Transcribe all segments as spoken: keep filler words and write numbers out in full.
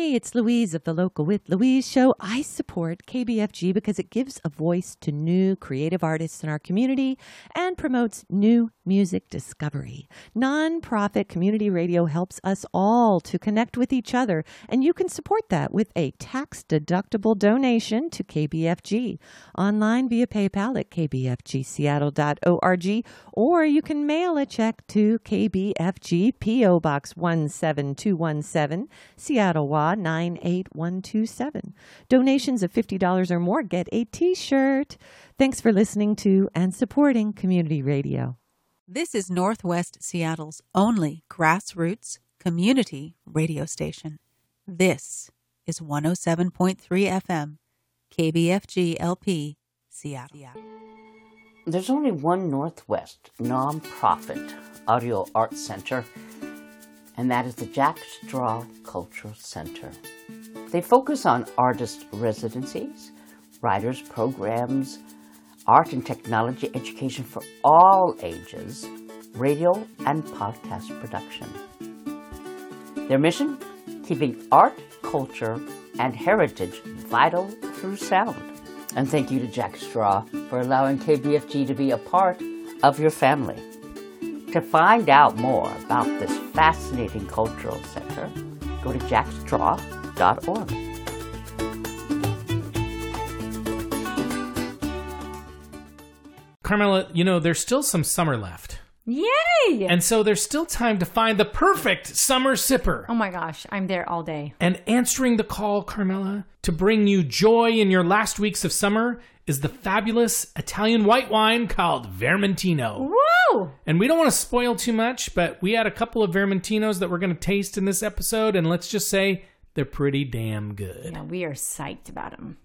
Hey, it's Louise of the Local with Louise show. I support K B F G because it gives a voice to new creative artists in our community and promotes new music discovery. Nonprofit community radio helps us all to connect with each other, and you can support that with a tax-deductible donation to K B F G. Online via PayPal at k b f g seattle dot org, or you can mail a check to K B F G, P O Box one seven two one seven, Seattle, Washington nine eight one two seven. Donations of fifty dollars or more get a t-shirt. Thanks for listening to and supporting community radio. This is Northwest Seattle's only grassroots community radio station. This is one oh seven point three F M, K B F G L P, Seattle. There's only one Northwest nonprofit audio arts center, and that is the Jack Straw Cultural Center. They focus on artist residencies, writers programs, art and technology education for all ages, radio and podcast production. Their mission? Keeping art, culture, and heritage vital through sound. And thank you to Jack Straw for allowing K B F G to be a part of your family. To find out more about this fascinating cultural center, go to jack straw dot org. Carmela, you know, there's still some summer left. Yay! And so there's still time to find the perfect summer sipper. Oh my gosh, I'm there all day. And answering the call, Carmela, to bring you joy in your last weeks of summer is the fabulous Italian white wine called Vermentino. Woo! And we don't want to spoil too much, but we had a couple of Vermentinos that we're going to taste in this episode, and let's just say they're pretty damn good. Yeah, we are psyched about them.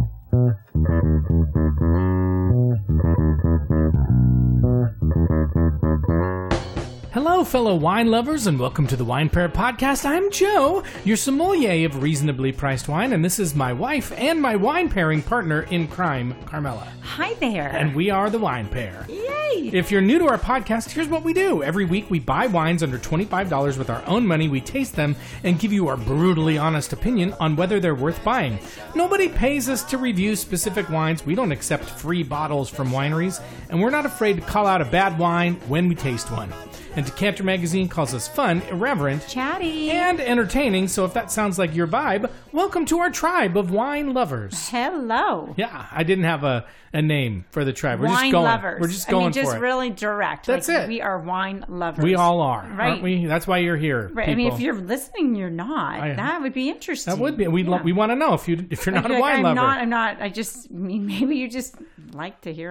Hello, fellow wine lovers, and welcome to the Wine Pair Podcast. I'm Joe, your sommelier of reasonably priced wine, and this is my wife and my wine pairing partner in crime, Carmela. Hi there. And we are the Wine Pair. Yay! If you're new to our podcast, here's what we do. Every week, we buy wines under twenty-five dollars with our own money, we taste them, and give you our brutally honest opinion on whether they're worth buying. Nobody pays us to review specific wines. We don't accept free bottles from wineries, and we're not afraid to call out a bad wine when we taste one. And Decanter Magazine calls us fun, irreverent, chatty, and entertaining. So if that sounds like your vibe, welcome to our tribe of wine lovers. Hello. Yeah, I didn't have a, a name for the tribe. We're wine just going. lovers. We're just going I mean, just for it. really direct. That's like, it. We are wine lovers. We all are, right? aren't we? That's why you're here. Right. People. I mean, if you're listening, you're not. I, that would be interesting. That would be. We yeah. we want to know if you if you're not a like, wine I'm lover. Not, I'm not. I just maybe you just like to hear